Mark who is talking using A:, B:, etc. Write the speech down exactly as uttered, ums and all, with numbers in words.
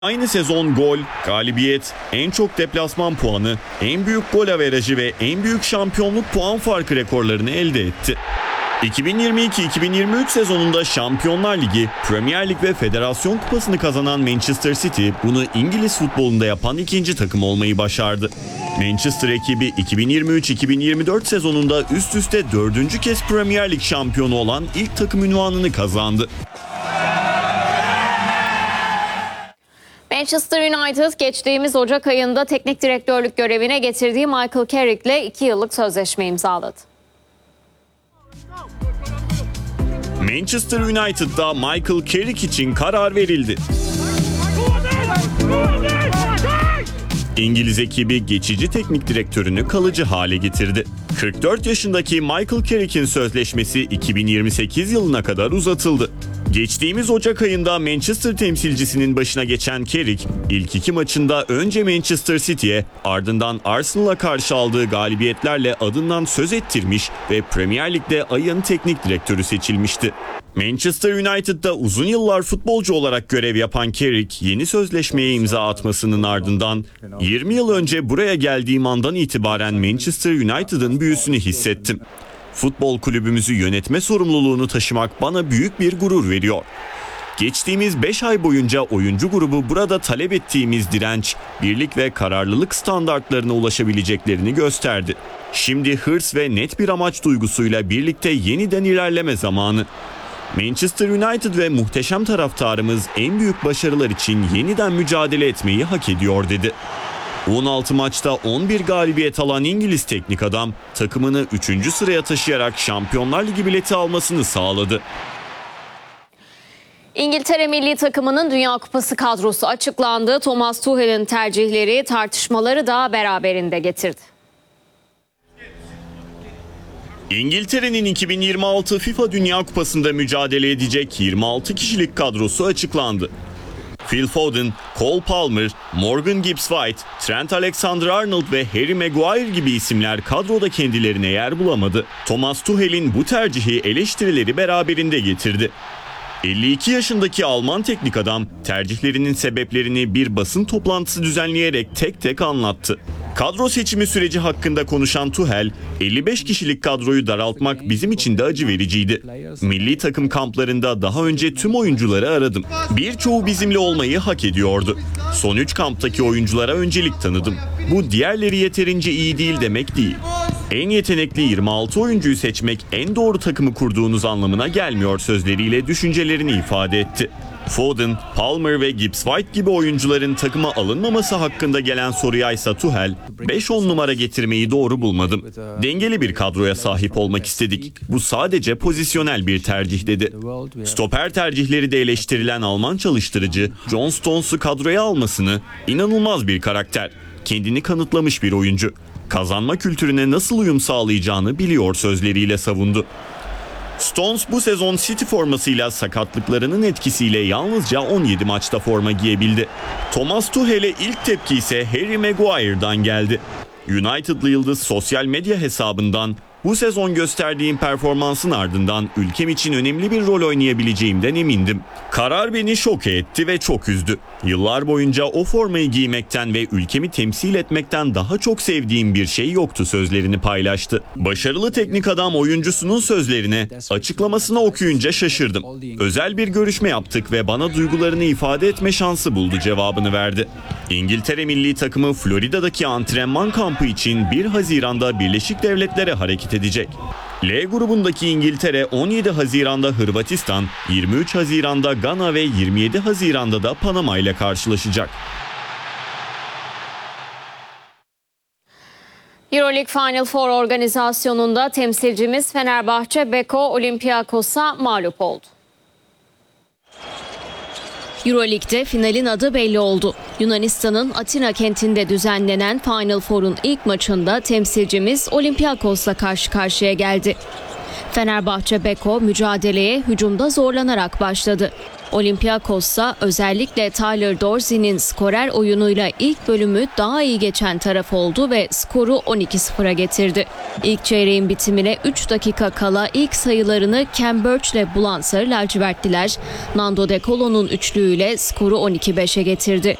A: Aynı sezon gol, galibiyet, en çok deplasman puanı, en büyük gol averajı ve en büyük şampiyonluk puan farkı rekorlarını elde etti. iki bin yirmi iki iki bin yirmi üç sezonunda Şampiyonlar Ligi, Premier Lig ve Federasyon Kupası'nı kazanan Manchester City bunu İngiliz futbolunda yapan ikinci takım olmayı başardı. Manchester ekibi iki bin yirmi üç iki bin yirmi dört sezonunda üst üste dördüncü kez Premier Lig şampiyonu olan ilk takım unvanını kazandı.
B: Manchester United geçtiğimiz Ocak ayında teknik direktörlük görevine getirdiği Michael Carrick'le iki yıllık sözleşme imzaladı.
A: Manchester United'da Michael Carrick için karar verildi. İngiliz ekibi geçici teknik direktörünü kalıcı hale getirdi. kırk dört yaşındaki Michael Carrick'in sözleşmesi iki bin yirmi sekiz yılına kadar uzatıldı. Geçtiğimiz Ocak ayında Manchester temsilcisinin başına geçen Carrick, ilk iki maçında önce Manchester City'ye ardından Arsenal'a karşı aldığı galibiyetlerle adından söz ettirmiş ve Premier Lig'de ayın teknik direktörü seçilmişti. Manchester United'da uzun yıllar futbolcu olarak görev yapan Carrick, yeni sözleşmeye imza atmasının ardından yirmi yıl önce buraya geldiğim andan itibaren Manchester United'ın büyüsünü hissettim. Futbol kulübümüzü yönetme sorumluluğunu taşımak bana büyük bir gurur veriyor. Geçtiğimiz beş ay boyunca oyuncu grubu burada talep ettiğimiz direnç, birlik ve kararlılık standartlarına ulaşabileceklerini gösterdi. Şimdi hırs ve net bir amaç duygusuyla birlikte yeniden ilerleme zamanı. Manchester United ve muhteşem taraftarımız en büyük başarılar için yeniden mücadele etmeyi hak ediyor dedi. on altı maçta on bir galibiyet alan İngiliz teknik adam takımını üçüncü sıraya taşıyarak Şampiyonlar Ligi bileti almasını sağladı.
B: İngiltere milli takımının Dünya Kupası kadrosu açıklandı. Thomas Tuchel'in tercihleri tartışmaları da beraberinde getirdi.
A: İngiltere'nin iki bin yirmi altı FIFA Dünya Kupası'nda mücadele edecek yirmi altı kişilik kadrosu açıklandı. Phil Foden, Cole Palmer, Morgan Gibbs-White, Trent Alexander-Arnold ve Harry Maguire gibi isimler kadroda kendilerine yer bulamadı. Thomas Tuchel'in bu tercihi eleştirileri beraberinde getirdi. elli iki yaşındaki Alman teknik adam tercihlerinin sebeplerini bir basın toplantısı düzenleyerek tek tek anlattı. Kadro seçimi süreci hakkında konuşan Tuchel, elli beş kişilik kadroyu daraltmak bizim için de acı vericiydi. Milli takım kamplarında daha önce tüm oyuncuları aradım. Birçoğu bizimle olmayı hak ediyordu. Son üç kamptaki oyunculara öncelik tanıdım. Bu diğerleri yeterince iyi değil demek değil. En yetenekli yirmi altı oyuncuyu seçmek en doğru takımı kurduğunuz anlamına gelmiyor sözleriyle düşüncelerini ifade etti. Foden, Palmer ve Gibbs-White gibi oyuncuların takıma alınmaması hakkında gelen soruya ise Tuchel, beş on numara getirmeyi doğru bulmadım. Dengeli bir kadroya sahip olmak istedik. Bu sadece pozisyonel bir tercih dedi. Stoper tercihleri de eleştirilen Alman çalıştırıcı, John Stones'u kadroya almasını, inanılmaz bir karakter, kendini kanıtlamış bir oyuncu, kazanma kültürüne nasıl uyum sağlayacağını biliyor sözleriyle savundu. Stones bu sezon City formasıyla sakatlıklarının etkisiyle yalnızca on yedi maçta forma giyebildi. Thomas Tuchel'e ilk tepki ise Harry Maguire'dan geldi. United'lı yıldız sosyal medya hesabından bu sezon gösterdiğim performansın ardından ülkem için önemli bir rol oynayabileceğimden emindim. Karar beni şoke etti ve çok üzdü. Yıllar boyunca o formayı giymekten ve ülkemi temsil etmekten daha çok sevdiğim bir şey yoktu sözlerini paylaştı. Başarılı teknik adam oyuncusunun sözlerine, açıklamasını okuyunca şaşırdım. Özel bir görüşme yaptık ve bana duygularını ifade etme şansı buldu cevabını verdi. İngiltere milli takımı Florida'daki antrenman kampı için bir Haziran'da Birleşik Devletler'e hareket edecek. L grubundaki İngiltere on yedi Haziran'da Hırvatistan, yirmi üç Haziran'da Gana ve yirmi yedi Haziran'da da Panama ile karşılaşacak.
B: Euroleague Final Four organizasyonunda temsilcimiz Fenerbahçe Beko Olympiakos'a mağlup oldu. Euroleague'de finalin adı belli oldu. Yunanistan'ın Atina kentinde düzenlenen Final Four'un ilk maçında temsilcimiz Olympiakos'la karşı karşıya geldi. Fenerbahçe Beko mücadeleye hücumda zorlanarak başladı. Olympiakos'sa özellikle Tyler Dorsey'nin skorer oyunuyla ilk bölümü daha iyi geçen taraf oldu ve skoru on iki sıfıra getirdi. İlk çeyreğin bitimine üç dakika kala ilk sayılarını Cam Birch'le bulan Sarı lacivertliler, Nando De Colo'nun üçlüğüyle skoru on iki beşe getirdi.